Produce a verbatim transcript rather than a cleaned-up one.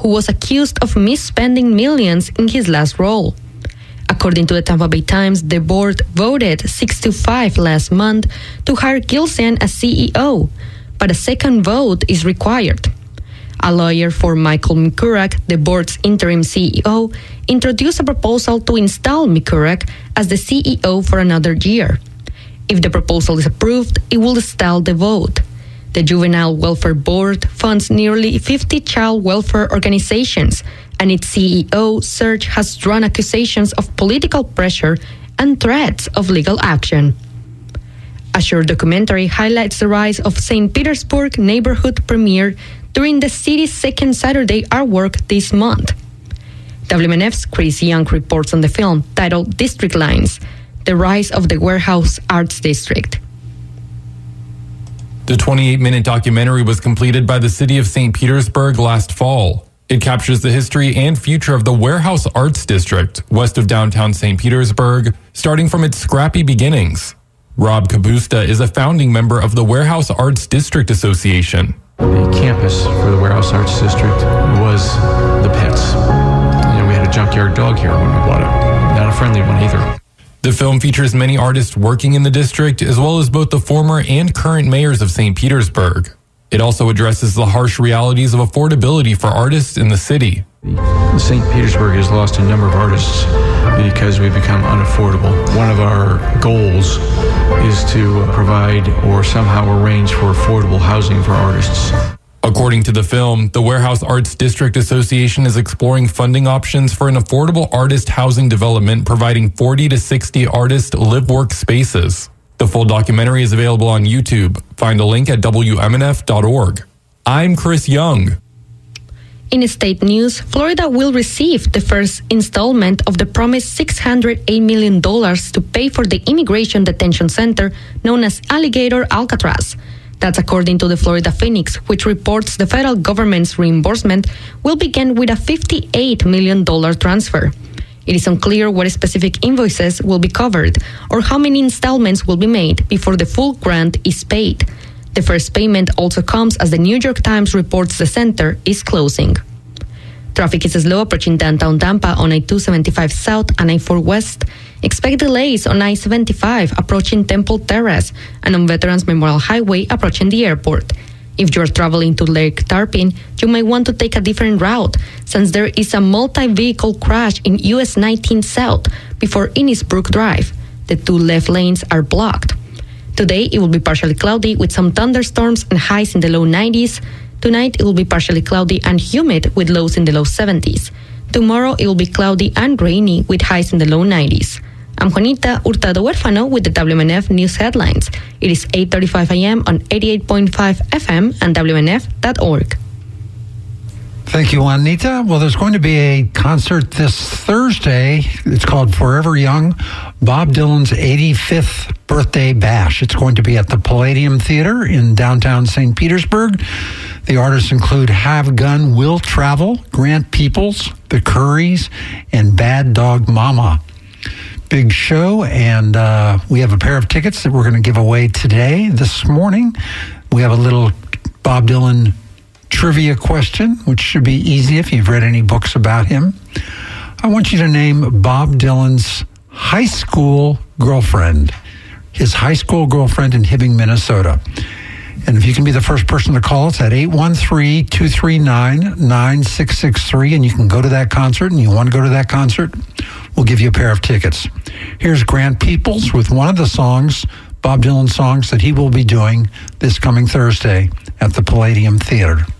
who was accused of misspending millions in his last role. According to the Tampa Bay Times, the board voted six to five last month to hire Gillian as C E O, but a second vote is required. A lawyer for Michael Micurak, the board's interim C E O, introduced a proposal to install Micurak as the C E O for another year. If the proposal is approved, it will stall the vote. The Juvenile Welfare Board funds nearly fifty child welfare organizations, and its C E O search has drawn accusations of political pressure and threats of legal action. A short documentary highlights the rise of Saint Petersburg neighborhood premiere during the city's second Saturday artwork this month. W M N F's Chris Young reports on the film titled District Lines, The Rise of the Warehouse Arts District. The twenty-eight minute documentary was completed by the city of Saint Petersburg last fall. It captures the history and future of the Warehouse Arts District, west of downtown Saint Petersburg, starting from its scrappy beginnings. Rob Kabusta is a founding member of the Warehouse Arts District Association. The campus for the Warehouse Arts District was the pits. You know, we had a junkyard dog here when we bought it. Not a friendly one either. The film features many artists working in the district, as well as both the former and current mayors of Saint Petersburg. It also addresses the harsh realities of affordability for artists in the city. Saint Petersburg has lost a number of artists because we've become unaffordable. One of our goals is to provide or somehow arrange for affordable housing for artists. According to the film, the Warehouse Arts District Association is exploring funding options for an affordable artist housing development providing forty to sixty artist live-work spaces. The full documentary is available on YouTube. Find a link at W M N F dot org. I'm Chris Young. In state news, Florida will receive the first installment of the promised six hundred eight million dollars to pay for the immigration detention center known as Alligator Alcatraz. That's according to the Florida Phoenix, which reports the federal government's reimbursement will begin with a fifty-eight million dollars transfer. It is unclear what specific invoices will be covered or how many installments will be made before the full grant is paid. The first payment also comes as the New York Times reports the center is closing. Traffic is slow approaching downtown Tampa on I two seventy-five South and I four West. Expect delays on I seventy-five approaching Temple Terrace and on Veterans Memorial Highway approaching the airport. If you're traveling to Lake Tarpon, you may want to take a different route since there is a multi-vehicle crash in U S nineteen South before Innisbrook Drive. The two left lanes are blocked. Today, it will be partially cloudy with some thunderstorms and highs in the low nineties. Tonight, it will be partially cloudy and humid with lows in the low seventies. Tomorrow, it will be cloudy and rainy with highs in the low nineties. I'm Juanita Hurtado Huérfano with the W M N F News Headlines. It is eight thirty-five a.m. on eighty-eight point five F M and W M N F dot org. Thank you, Juanita. Well, there's going to be a concert this Thursday. It's called Forever Young, Bob Dylan's eighty-fifth birthday bash. It's going to be at the Palladium Theater in downtown Saint Petersburg. The artists include Have Gun Will Travel, Grant Peoples, The Currys, and Bad Dog Mama. Big show, and uh, we have a pair of tickets that we're going to give away today, this morning. We have a little Bob Dylan trivia question, which should be easy if you've read any books about him. I want you to name Bob Dylan's high school girlfriend, his high school girlfriend in Hibbing, Minnesota. And if you can be the first person to call us at eight one three, two three nine, nine six six three, and you can go to that concert, and you want to go to that concert, we'll give you a pair of tickets. Here's Grant Peoples with one of the songs, Bob Dylan songs, that he will be doing this coming Thursday at the Palladium Theater.